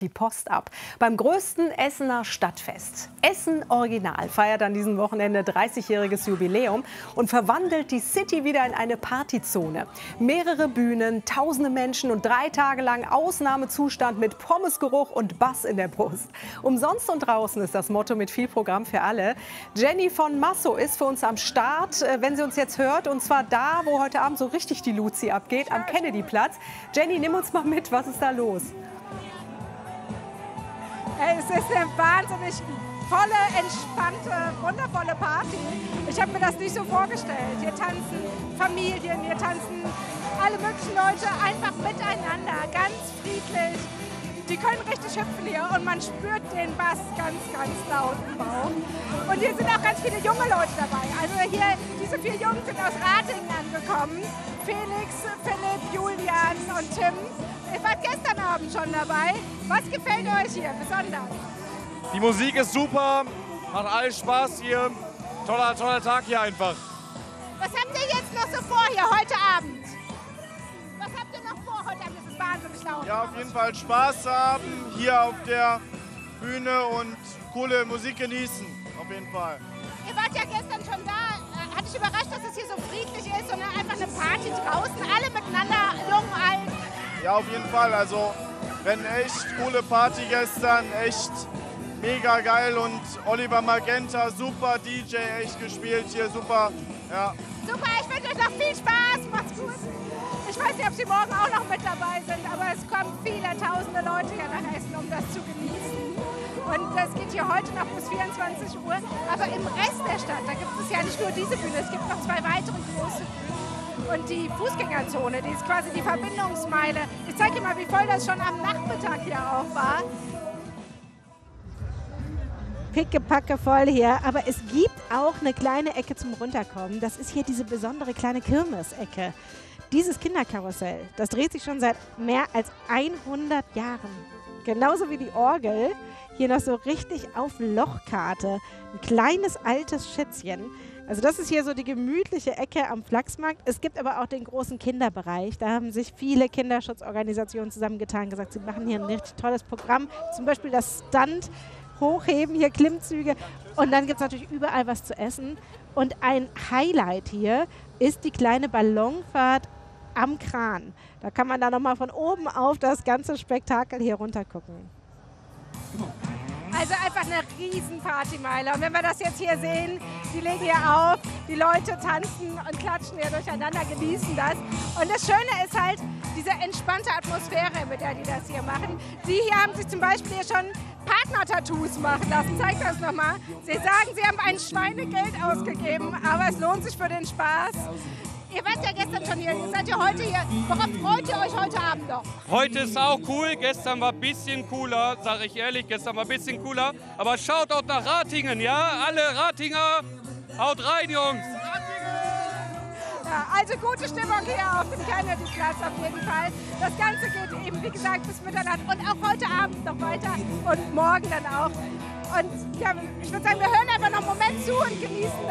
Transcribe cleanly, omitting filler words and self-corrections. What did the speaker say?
Die Post ab. Beim größten Essener Stadtfest. Essen Original feiert an diesem Wochenende 30-jähriges Jubiläum und verwandelt die City wieder in eine Partyzone. Mehrere Bühnen, tausende Menschen und 3 Tage lang Ausnahmezustand mit Pommesgeruch und Bass in der Brust. Umsonst und draußen ist das Motto mit viel Programm für alle. Jenny von Masso ist für uns am Start, wenn sie uns jetzt hört. Und zwar da, wo heute Abend so richtig die Luzi abgeht, am Kennedyplatz. Jenny, nimm uns mal mit, was ist da los? Es ist eine wahnsinnig volle, entspannte, wundervolle Party. Ich habe mir das nicht so vorgestellt. Hier tanzen Familien, hier tanzen alle möglichen Leute einfach miteinander, ganz friedlich. Die können richtig hüpfen hier und man spürt den Bass ganz, ganz laut im Bauch. Und hier sind auch ganz viele junge Leute dabei. Also hier, diese 4 Jungs sind aus Ratingen angekommen. Felix, Philipp, Julian und Tim. Ihr wart gestern Abend schon dabei. Was gefällt euch hier besonders? Die Musik ist super, macht allen Spaß hier. Toller Tag hier einfach. Was habt ihr jetzt noch so vor hier heute Abend? Was habt ihr noch vor heute Abend? Das ist wahnsinnig laut. Ja, auf jeden Fall Spaß haben hier auf der Bühne und coole Musik genießen. Auf jeden Fall. Ihr wart ja gestern schon da. Hat dich überrascht, dass es hier so friedlich ist und einfach eine Party draußen, alle miteinander, jung, alt? Ja, auf jeden Fall. Also, wenn echt coole Party gestern, echt mega geil und Oliver Magenta, super DJ, echt gespielt hier, super. Ja. Super, ich wünsche euch noch viel Spaß, macht's gut. Ich weiß nicht, ob Sie morgen auch noch mit dabei sind, aber es kommen viele tausende Leute hier nach Essen, um das zu genießen. Und das geht hier heute noch bis 24 Uhr. Aber im Rest der Stadt, da gibt es ja nicht nur diese Bühne, es gibt noch 2 weitere große Bühnen. Und die Fußgängerzone, die ist quasi die Verbindungsmeile. Ich zeige dir mal, wie voll das schon am Nachmittag hier auch war. Pickepacke voll hier, aber es gibt auch eine kleine Ecke zum Runterkommen. Das ist hier diese besondere kleine Kirmesecke. Dieses Kinderkarussell, das dreht sich schon seit mehr als 100 Jahren. Genauso wie die Orgel. Hier noch so richtig auf Lochkarte. Ein kleines altes Schätzchen. Also das ist hier so die gemütliche Ecke am Flachsmarkt. Es gibt aber auch den großen Kinderbereich. Da haben sich viele Kinderschutzorganisationen zusammengetan, gesagt, sie machen hier ein richtig tolles Programm. Zum Beispiel das Stunt, Hochheben, hier Klimmzüge. Und dann gibt es natürlich überall was zu essen. Und ein Highlight hier ist die kleine Ballonfahrt am Kran. Da kann man dann nochmal von oben auf das ganze Spektakel hier runter gucken. Also einfach eine riesen Partymeile. Und wenn wir das jetzt hier sehen, die legen hier auf, die Leute tanzen und klatschen hier durcheinander, genießen das. Und das Schöne ist halt diese entspannte Atmosphäre, mit der die das hier machen. Die hier haben sich zum Beispiel hier schon Partner-Tattoos machen lassen. Zeig das nochmal. Sie sagen, sie haben ein Schweinegeld ausgegeben, aber es lohnt sich für den Spaß. Ihr wart ja gestern schon hier, ihr seid ja heute hier. Worauf freut ihr euch heute Abend noch? Heute ist auch cool, gestern war ein bisschen cooler, sage ich ehrlich, gestern war ein bisschen cooler. Aber schaut auch nach Ratingen, ja? Alle Ratinger, haut rein, Jungs! Ja, also gute Stimmung hier auf dem Kennedyplatz auf jeden Fall. Das Ganze geht eben, wie gesagt, bis Mitternacht und auch heute Abend noch weiter und morgen dann auch. Und ja, ich würde sagen, wir hören einfach noch einen Moment zu und genießen